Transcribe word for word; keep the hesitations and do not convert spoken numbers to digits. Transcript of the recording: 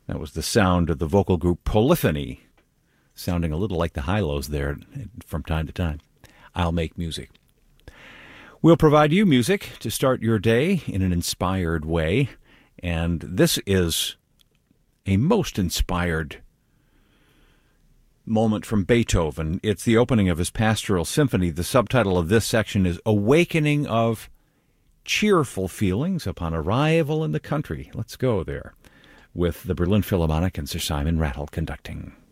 That was the sound of the vocal group Polyphony, sounding a little like the Hi-Los there from time to time. I'll Make Music. We'll provide you music to start your day in an inspired way, and this is a most inspired moment from Beethoven. It's the opening of his Pastoral Symphony. The subtitle of this section is Awakening of Cheerful Feelings Upon Arrival in the Country. Let's go there with the Berlin Philharmonic and Sir Simon Rattle conducting.